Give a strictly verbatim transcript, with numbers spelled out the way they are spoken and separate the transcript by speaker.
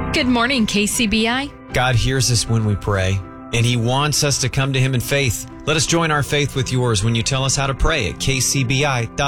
Speaker 1: Good morning, K C B I.
Speaker 2: God hears us when we pray, and He wants us to come to Him in faith. Let us join our faith with yours when you tell us how to pray at k c b i dot org.